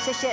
谢谢。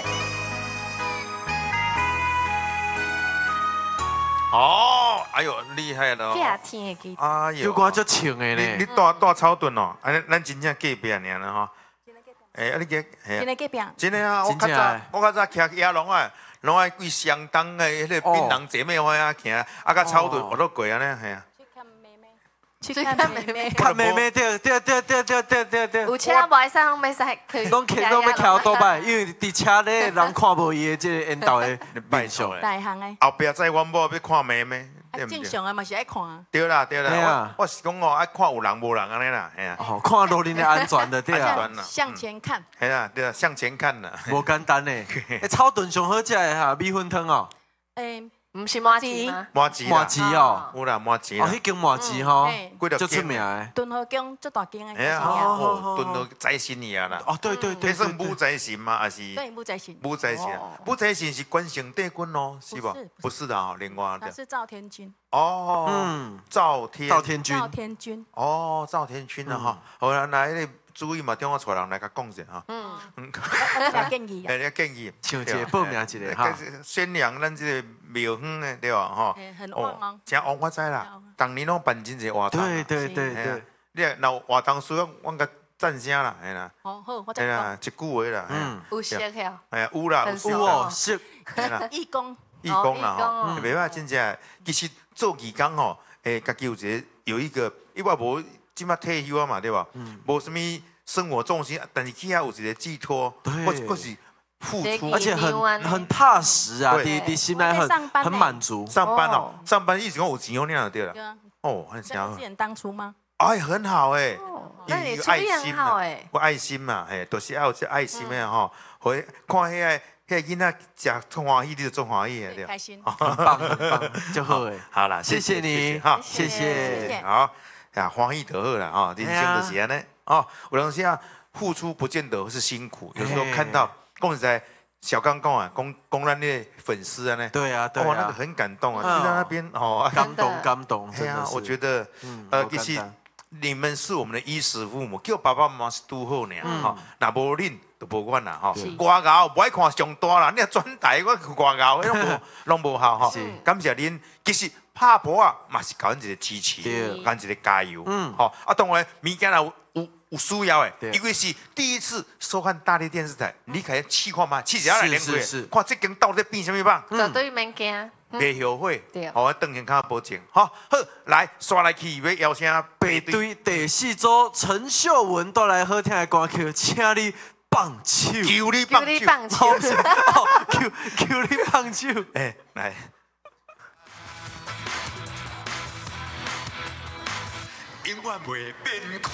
哦，哎呦，厉害了！ 夏天的吉他， 哎呦， 有歌足唱的呢。 你大草屯哦，咱真正隔壁尔了吼。你个， 今天隔壁。 真的啊，我较早徛野龙啊，拢爱贵相当的迄个槟榔姐妹花啊行，甲草屯学到过安尼，系啊。 去看妹妹。 看妹妹，对。 有车袂使，拢袂使去。 拢要徛倒摆，因为伫车咧人看无伊的这个缘投的面相。 大行的。 后壁载阮某要看妹妹。 正常的嘛是爱看。 对啦，我是讲哦，爱看有人无人安尼啦，系啊。 哦，看路恁的安全的对啊。 向前看。 系啦，对啊，向前看啦。 无简单呢。草屯上好食的哈，米粉汤哦。 唔是麻糍吗？ 麻糍哦， 有啦，麻糍哦，迄间麻糍吼，足出名的。 敦和宫足大间的。 哎呀，哦，敦和财神伊啊啦。 哦，对。 迄算武财神吗？还是？ 对，武财神。 武财神，武财神是关圣帝君哦，是不？不是的啊，另外的。 他是赵天君。 哦，赵天君。 哦，赵天君啊哈。好啦，那迄个注意嘛，电话带人来甲讲者哈。 我建议。 哎，你建议。 像一个报名一个哈。 宣扬咱这个庙方的对吧？哈。 很旺哦。 真旺我知啦，当年拢办真侪活动。 对。 你若活动需要，阮甲赞声啦，系啦。 好，我再讲。一句话啦。 有熟个。 哎呀，有啦， 有哦，熟。 义工啦吼，袂歹真正。其实做义工吼，家己有一个，因为无即马退休啊嘛，对吧？无什么生活重心，但是起码有一个寄托，或是付出， 而且很踏实啊，你心内很满足。 上班意思讲有钱用那样对了。哦，很强。 是很当初吗？ 哎，很好哎， 那你处理很好哎， 有爱心嘛，都是要有这爱心的吼。会看迄个囡仔食做欢喜，你就做欢喜的对。 开心， 很棒，就好诶。 好啦， 谢谢你， 好， 谢谢。 好呀，欢喜就好啦啊，人生就是安尼哦。有当时啊，付出不见得是辛苦，有时候看到讲实在，小刚讲啊，讲咱的粉丝啊呢， 对啊， 哇，那个很感动啊，就在那边哦， 感动，真的是。 我觉得其实你们是我们的衣食父母，叫爸爸妈妈是拄好呢，哈，那无恁。都无阮啦吼，歌谣不爱看上大啦，你若转台我歌谣，拢无效吼。感谢恁，其实拍婆啊嘛是甲阮一个支持，甲阮一个加油。吼啊，当然物件若有需要的，因为是第一次收看大力电视台，你可以试看嘛，试一下来两个月，看这间到底变什么棒。 绝对免惊， 袂后悔。好，邓健康保证。好，来刷来去要邀请背对第四组陈秀文带来好听的歌曲，请你。棒球， 求你棒球，求你棒球， 哎，来。永远袂变。